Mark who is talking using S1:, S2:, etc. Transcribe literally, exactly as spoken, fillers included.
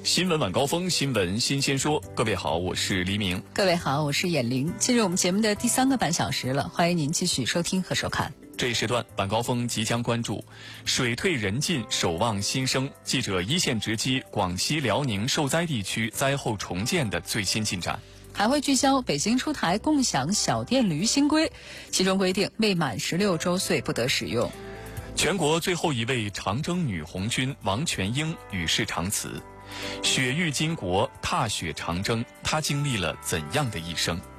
S1: 新闻晚高峰，新闻新鲜说。各位好，我是黎明。
S2: 各位好，我是眼玲。进入我们节目的第三个半小时了，欢迎您继续收听和收看。
S1: 这一时段晚高峰即将关注水退人进，守望新生。记者一线直击广西辽宁受灾地区灾后重建的最新进展。
S2: 还会聚焦北京出台共享小电驴新规，其中规定未满十六周岁不得使用。
S1: 全国最后一位长征女红军王全英与世长辞，雪域巾帼，踏雪长征，她经历了怎样的一生？